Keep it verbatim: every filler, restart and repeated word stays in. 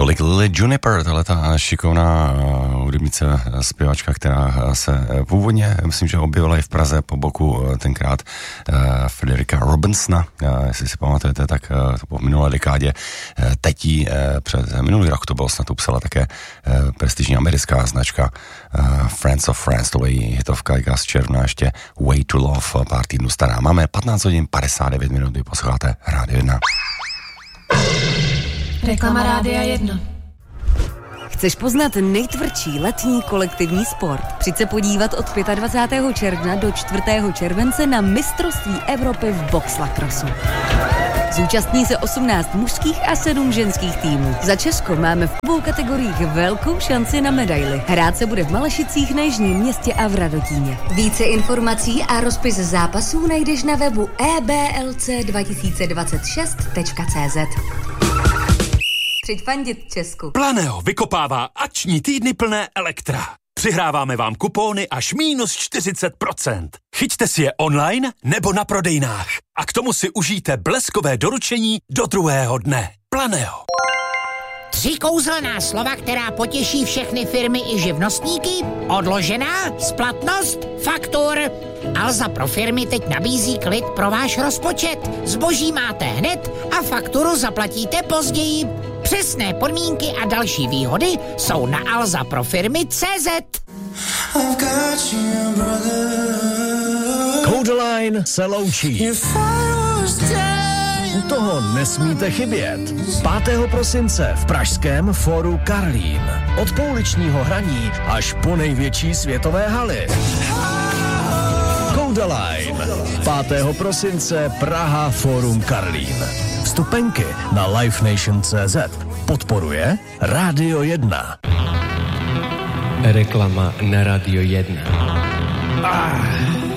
Tolik Lily Juniper, tahleta šikovná hudebnice, zpěvačka, která se původně, myslím, že objevila i v Praze po boku tenkrát Fredericka Robinsona, jestli si pamatujete, tak to po minulé dekádě. Teď jí před minulý rok to bylo, snad to psala také prestižní americká značka Friends of Friends, to je hitovka z června, ještě Way to Love, pár týdnů stará. Máme patnáct hodin padesát devět minut, vy posloucháte Rádio jedna. Reklama Rádia jedna. Chceš poznat nejtvrdší letní kolektivní sport? Přijď se podívat od dvacátého pátého června do čtvrtého července na mistrovství Evropy v boxlacrossu. Zúčastní se osmnáct mužských a sedm ženských týmů. Za Česko máme v obou kategoriích velkou šanci na medaili. Hrát se bude v Malešicích, na Jižním Městě a v Radotíně. Více informací a rozpis zápasů najdeš na webu e b l c dva tisíce dvacet šest tečka cé zet. Přijď fandit Česku. Planeo vykopává akční týdny plné Elektra. Přihráváme vám kupóny až mínus čtyřicet procent. Chyťte si je online nebo na prodejnách. A k tomu si užijte bleskové doručení do druhého dne. Planeo. Tři kouzelná slova, která potěší všechny firmy i živnostníky. Odložená, splatnost, faktur. Alza pro firmy teď nabízí klid pro váš rozpočet. Zboží máte hned a fakturu zaplatíte později. Přesné podmínky a další výhody jsou na alza pro firmy tečka cé zet. Codeline se loučí. U toho nesmíte chybět. pátého prosince v pražském fóru Karlín. Od pouličního hraní až po největší světové haly. Codeline. pátého prosince Praha Fórum Karlín. Vstupenky na livenation tečka cé zet. Podporuje Rádio jedna. Reklama na Rádio jedna. Ah.